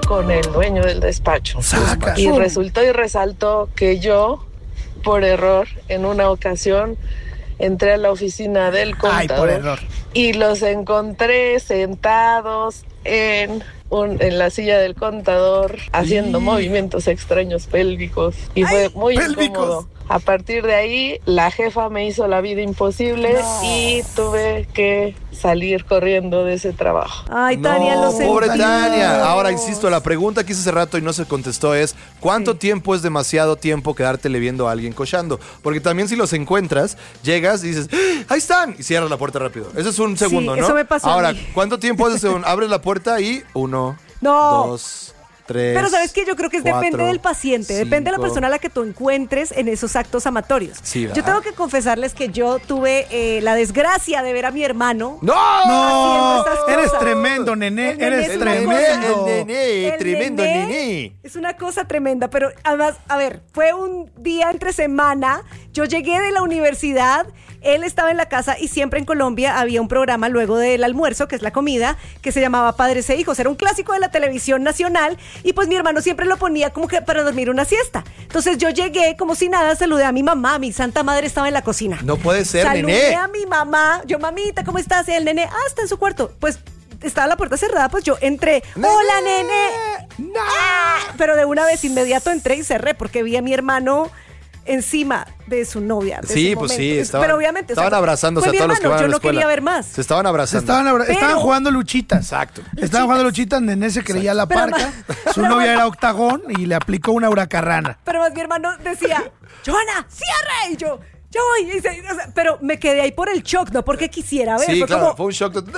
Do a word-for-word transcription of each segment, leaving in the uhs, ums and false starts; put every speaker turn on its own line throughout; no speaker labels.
con el dueño del despacho.
Saca.
Y resultó y resaltó que yo, por error, en una ocasión, entré a la oficina del contador.
Ay, por error.
Y los encontré sentados en... Un, en la silla del contador haciendo sí. movimientos extraños pélvicos y Ay, fue muy pélvicos. incómodo. A partir de ahí la jefa me hizo la vida imposible no. y tuve que salir corriendo de ese trabajo.
Ay, Tania,
no,
lo sé.
Pobre Tania. Ahora, insisto, la pregunta que hice hace rato y no se contestó es ¿cuánto sí. tiempo es demasiado tiempo quedártele viendo a alguien cochando? Porque también si los encuentras, llegas y dices ¡ah, ahí están! Y cierras la puerta rápido. Eso es un segundo,
sí,
¿no?
Eso me pasó
Ahora,
a mí.
¿cuánto tiempo haces? Un, abres la puerta y uno,
no.
dos... Tres,
Pero ¿sabes qué? Yo creo que es
cuatro,
depende del paciente,
cinco.
Depende de la persona a la que tú encuentres en esos actos amatorios.
Sí,
yo tengo que confesarles que yo tuve eh, la desgracia de ver a mi hermano.
¡No!
¡No! Eres tremendo, nené.
El nené
eres
es
tremendo.
El nené,
El
tremendo
nené
nené.
Es una cosa tremenda, pero además, a ver, fue un día entre semana. Yo llegué de la universidad, él estaba en la casa y siempre en Colombia había un programa luego del almuerzo, que es la comida, que se llamaba Padres e Hijos. Era un clásico de la televisión nacional y pues mi hermano siempre lo ponía como que para dormir una siesta. Entonces yo llegué como si nada, saludé a mi mamá, mi santa madre estaba en la cocina.
No puede ser,
saludé
nené.
Saludé a mi mamá, yo, mamita, ¿cómo estás? Y el nene, ah, está en su cuarto. Pues estaba la puerta cerrada, pues yo entré. ¡Nene! ¡Hola, nene!
¡No!
¡Ah! Pero de una vez inmediato entré y cerré porque vi a mi hermano encima de su novia. De
sí, pues
momento.
sí, estaban,
pero obviamente,
estaban
o sea,
abrazándose a todos los que van a la
yo no
escuela.
quería ver más.
Se estaban abrazando.
Se estaban, abra-
Pero-
estaban jugando luchitas.
Exacto.
Estaban jugando luchitas, nené se creía la
Pero
parca, su novia era octagón y le aplicó una huracarrana.
Pero más mi hermano decía, Johanna, cierre. Y yo, yo voy. Y se- o sea, pero me quedé ahí por el shock, no porque quisiera ver.
Sí,
fue
claro,
como,
fue un shock. de-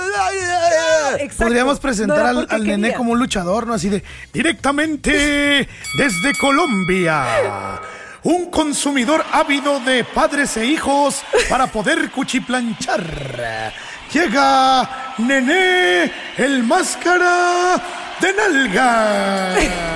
exacto,
Podríamos presentar
no era
al,
porque
al nené
quería.
como un luchador, ¿no? Así de, directamente desde Colombia. Un consumidor ávido de padres e hijos para poder cuchiplanchar. Llega Nené, el máscara de nalga.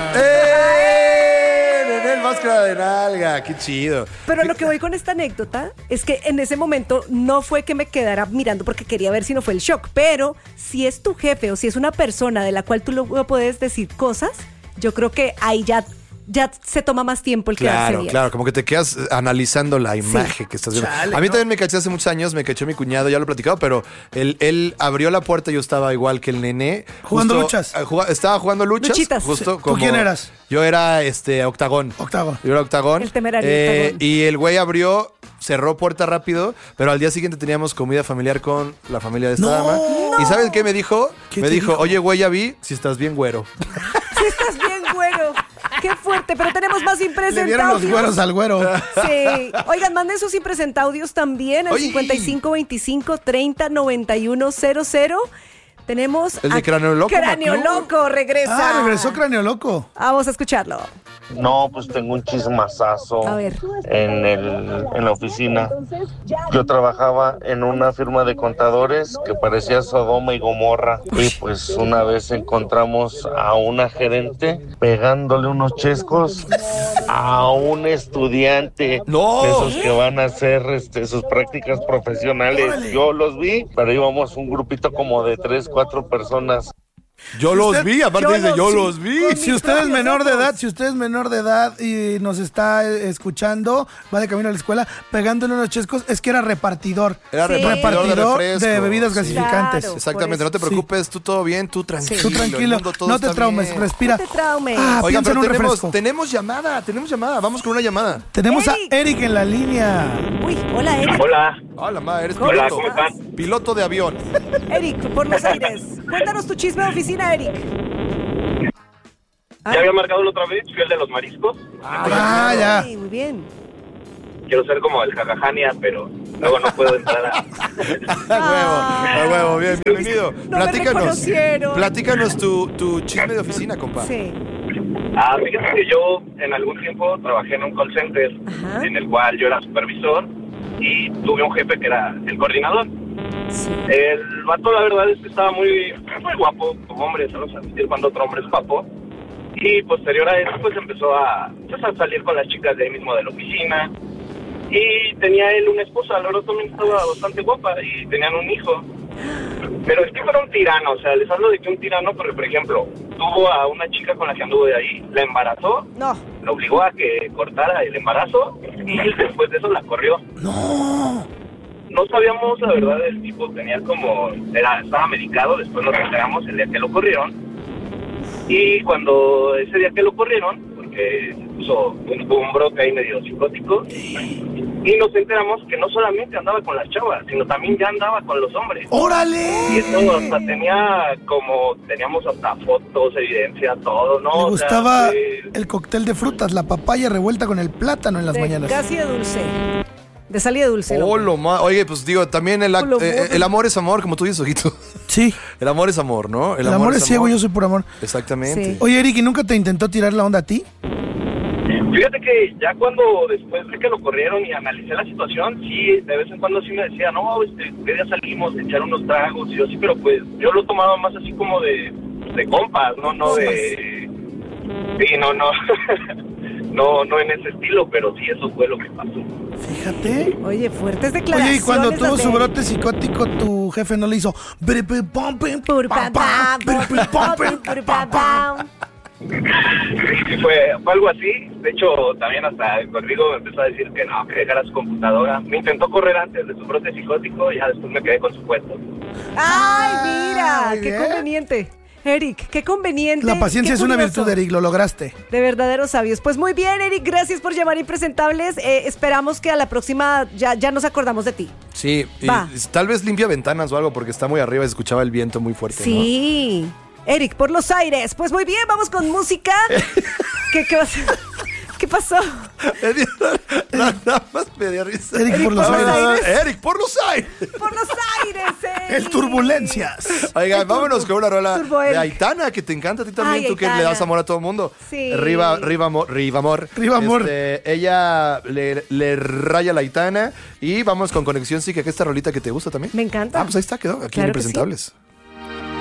¡Eh! Nené, el máscara de nalga. Qué chido.
Pero lo que voy con esta anécdota es que en ese momento no fue que me quedara mirando porque quería ver si no fue el shock, pero si es tu jefe o si es una persona de la cual tú luego puedes decir cosas, yo creo que ahí ya, ya se toma más tiempo el quedarse
Claro,
viendo.
claro, como que te quedas analizando la imagen que estás viendo.
Chale,
a mí
¿no?
también me caché hace muchos años, me cachó mi cuñado, ya lo he platicado, pero él, él abrió la puerta y yo estaba igual que el nené.
¿Jugando
justo,
luchas?
eh, juga- estaba jugando luchas.
Luchitas.
Justo
¿Tú
como,
quién eras?
Yo era este octagón.
Octagón.
Yo era octagón.
El temerario
Eh,
octagón.
Y el güey abrió, cerró puerta rápido, pero al día siguiente teníamos comida familiar con la familia de esta
No.
dama. ¿Y sabes qué me dijo?
¿Qué
Me
te
dijo,
dijo?
oye, güey, ya vi si estás bien güero.
Si estás bien, güero. Qué fuerte, pero tenemos más
Le dieron los
impresentaudios.
güeros al güero.
Sí. Oigan, manden sus impresentaudios también al
Oye.
cincuenta y cinco veinticinco treinta noventa y uno cero cero. Tenemos
El de
a
Cráneo Loco,
Cráneo
Maclú.
Loco, regresa.
Ah, regresó Cráneo Loco.
Vamos a escucharlo.
No, pues tengo un chismazazo
A ver.
en, el, en la oficina. Yo trabajaba en una firma de contadores que parecía Sodoma y Gomorra. Y pues una vez encontramos a una gerente pegándole unos chescos a un estudiante
¡No!
de esos que van a hacer este, sus prácticas profesionales. Yo los vi, pero íbamos un grupito como de tres, cuatro personas.
Yo los
usted-
vi, aparte
yo
dice,
los-
yo
sí.
los vi.
Si usted es menor de edad, si usted es menor de edad y nos está eh, escuchando, va de camino a la escuela, pegándole unos chescos, es que era repartidor.
Era
Sí.
repartidor,
Repartidor
de,
de,
refrescos.
bebidas
Sí.
gasificantes.
Claro.
Exactamente, no te
Por
eso.
preocupes, tú todo bien, tú tranquilo.
Tú
el
tranquilo,
mundo todo
no te
está
traumes,
bien.
respira.
No te traumes.
Ah,
Oigan,
piensa en
pero
un
tenemos,
refresco.
tenemos llamada, tenemos llamada, vamos con una llamada.
Tenemos
Eric.
a Eric en la línea.
Uy, hola, Eric.
Hola,
Hola, ma, eres
¿Cómo
piloto.
¿cómo están?
Piloto de avión.
Eric, por los aires. Cuéntanos tu chisme de oficina, Eric.
ya había marcado la otra vez, fui el de los mariscos.
Ah, ya.
Sí, muy bien.
Quiero ser como el jajajania, pero luego no puedo entrar a...
A huevo, a huevo, bien, bienvenido.
No me
platícanos,
reconocieron.
platícanos tu, tu chisme de oficina, compa.
Sí.
Ah, fíjate que yo en algún tiempo trabajé en un call center,
Ajá.
en el cual yo era supervisor y tuve un jefe que era el coordinador.
Sí.
El vato, la verdad es que estaba muy, muy guapo, como hombre, ¿sabes? A sentir cuando otro hombre es guapo. Y posterior a eso, pues empezó a, pues, a salir con las chicas de ahí mismo de la oficina. Y tenía él una esposa, la verdad también estaba bastante guapa y tenían un hijo. Pero es que fuera un tirano, o sea, les hablo de que un tirano, porque por ejemplo, tuvo a una chica con la que anduvo de ahí, la embarazó,
No.
la obligó a que cortara el embarazo y después de eso la corrió.
No.
No sabíamos, la verdad, el tipo tenía como, era, estaba medicado, después nos enteramos el día que lo corrieron. Y cuando ese día que lo corrieron, porque se puso un, un brote ahí medio psicótico, y nos enteramos que no solamente andaba con las chavas, sino también ya andaba con los hombres.
¡Órale!
Y eso hasta tenía como, teníamos hasta fotos, evidencia, todo, ¿no?
Le
O
gustaba
sea, eh,
el cóctel de frutas, la papaya revuelta con el plátano en las
De
mañanas.
casi de dulce. De salida dulce.
Oh,
loco.
lo ma- Oye, pues digo, también el, act-
Lo
eh,
botas.
el amor es amor, como tú dices, Ojito.
Sí.
El amor es amor, ¿no?
El, amor, es ciego, yo soy por amor.
Exactamente.
Sí.
Oye, Eric, ¿y nunca te intentó tirar la onda a ti?
Fíjate que ya cuando, después de que lo corrieron y analicé la situación, sí, de vez en cuando sí me decía, no, este, ¿qué día salimos a echar unos tragos? Y yo sí, pero pues yo lo tomaba más así como de, de compas, ¿no? No de... Sí, no, no. no, no en ese estilo, pero sí, eso fue lo que pasó.
Fíjate.
Oye, fuertes
Oye,
declaraciones.
y cuando tuvo
las
su
de-
brote psicótico, tu jefe no le hizo. "Bere, pam, pam,
Pur,
pam,
pam,
pam,
pam,
bere,
pur,
pam,
pam,
pam,
pur,
pam,
pam,
pam".
pam.
Sí, fue, fue algo así. De hecho, también hasta Rodrigo me empezó a decir que no, que dejara su computadora. Me intentó correr antes de su brote psicótico y ya después me quedé con su puesto.
Ay, mira,
muy
qué
bien.
conveniente. Eric, qué conveniente.
La paciencia
qué
es una
curioso.
virtud, Eric, lo lograste.
De verdaderos sabios. Pues muy bien, Eric, gracias por llamar Impresentables. Eh, esperamos que a la próxima ya, ya nos acordamos de ti.
Sí, y
Va.
tal vez limpia ventanas o algo porque está muy arriba y se escuchaba el viento muy fuerte, ¿no?
Sí. Eric, por los aires. Pues muy bien, vamos con música. ¿Qué, qué, vas- ¿Qué pasó?
Nada más me dio risa.
Eric, por los
por los
aires.
aires.
Eric, por los aires.
Por los aires, Eric.
El turbulencias.
Oigan,
El turbo-
vámonos con una rola
turbo
de
Eric.
Aitana, que te encanta a ti también,
Ay,
tú que
Aitana.
le das amor a todo el mundo.
Sí.
Riva, Riva, Amor. Riva Amor.
Riva Amor.
Este, ella le, le raya la Aitana. Y vamos con Conexión Psique, que esta rolita que te gusta también.
Me encanta.
Ah, pues ahí está, quedó. Aquí en
Claro que sí.
Impresentables.